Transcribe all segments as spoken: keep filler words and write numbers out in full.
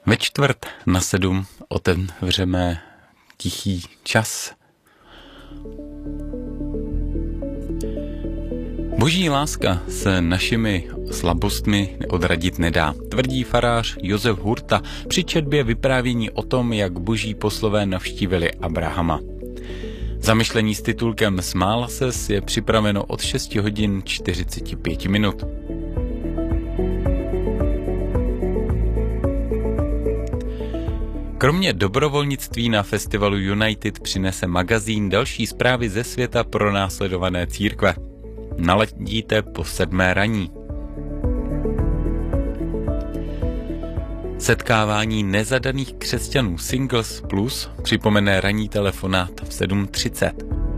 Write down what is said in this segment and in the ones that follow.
Ve čtvrt na sedm otevřeme tichý čas. Boží láska se našimi slabostmi odradit nedá, tvrdí farář Josef Hurta při četbě vyprávění o tom, jak boží poslové navštívili Abrahama. Zamyšlení s titulkem Smála ses je připraveno od šest hodin čtyřicet pět minut. Kromě dobrovolnictví na festivalu United přinese magazín další zprávy ze světa pro následované církve. Naladíte po sedmé raní. Setkávání nezadaných křesťanů Singles Plus připomene ranní telefonát v sedm třicet.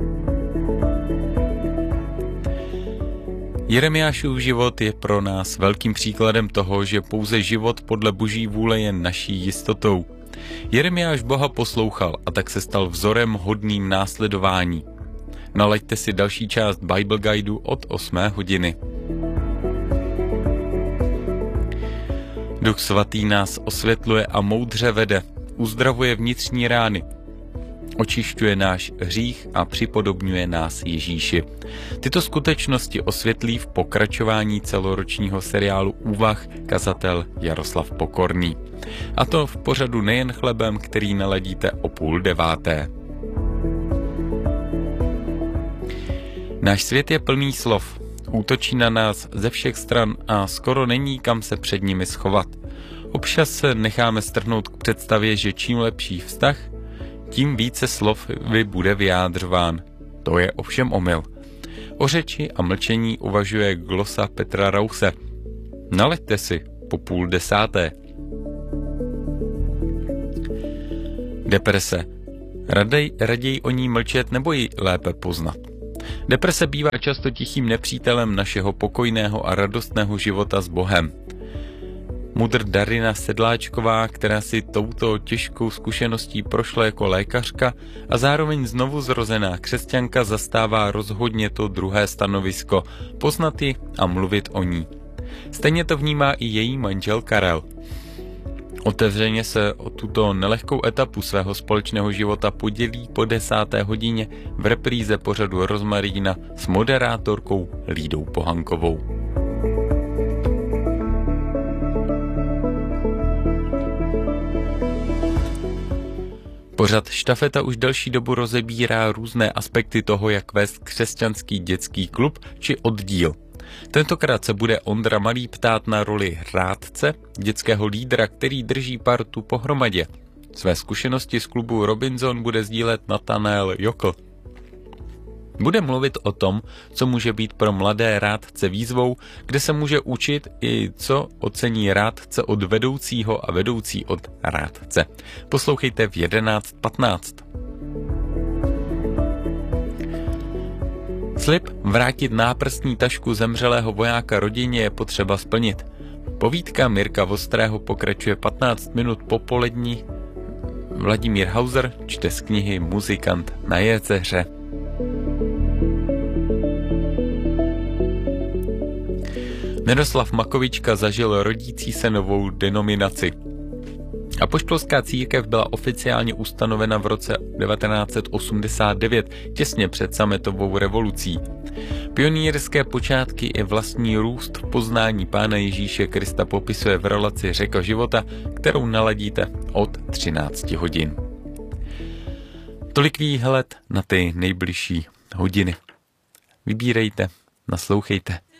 Jeremiášův život je pro nás velkým příkladem toho, že pouze život podle boží vůle je naší jistotou. Jeremiáš Boha poslouchal a tak se stal vzorem hodným následování. Nalaďte si další část Bible Guideu od osmé hodiny. Duch svatý nás osvětluje a moudře vede, uzdravuje vnitřní rány, očišťuje náš hřích a připodobňuje nás Ježíši. Tyto skutečnosti osvětlí v pokračování celoročního seriálu Úvah kazatel Jaroslav Pokorný. A to v pořadu Nejen chlebem, který naladíte o půl deváté. Náš svět je plný slov. Útočí na nás ze všech stran a skoro není kam se před nimi schovat. Občas se necháme strhnout k představě, že čím lepší vztah, tím více slov vy bude vyjádřován. To je ovšem omyl. O řeči a mlčení uvažuje glosa Petra Rause. Nalaďte si po půl desáté. Deprese. Radej, raději o ní mlčet nebo ji lépe poznat. Deprese bývá často tichým nepřítelem našeho pokojného a radostného života s Bohem. Mudr Darina Sedláčková, která si touto těžkou zkušeností prošla jako lékařka a zároveň znovu zrozená křesťanka, zastává rozhodně to druhé stanovisko, poznat ji a mluvit o ní. Stejně to vnímá i její manžel Karel. Otevřeně se o tuto nelehkou etapu svého společného života podělí po desáté hodině v repríze pořadu Rozmarína s moderátorkou Lídou Pohankovou. Pořad Štafeta už delší dobu rozebírá různé aspekty toho, jak vést křesťanský dětský klub či oddíl. Tentokrát se bude Ondra Malý ptát na roli rádce, dětského lídra, který drží partu pohromadě. Své zkušenosti z klubu Robinson bude sdílet Nathanael Jokl. Bude mluvit o tom, co může být pro mladé rádce výzvou, kde se může učit i co ocení rádce od vedoucího a vedoucí od rádce. Poslouchejte v jedenáct patnáct. Slib vrátit náprstní tašku zemřelého vojáka rodině je potřeba splnit. Povídka Mirka Vostrého pokračuje patnáct minut po polední. Vladimír Hauser čte z knihy Muzikant na jezeře. Miroslav Makovička zažil rodící se novou denominaci. Apoštolská církev byla oficiálně ustanovena v roce devatenáct set osmdesát devět, těsně před sametovou revolucí. Pionýrské počátky i vlastní růst v poznání Pána Ježíše Krista popisuje v relaci Řeka života, kterou naladíte od třinácti hodin. Tolik výhled na ty nejbližší hodiny. Vybírejte, naslouchejte.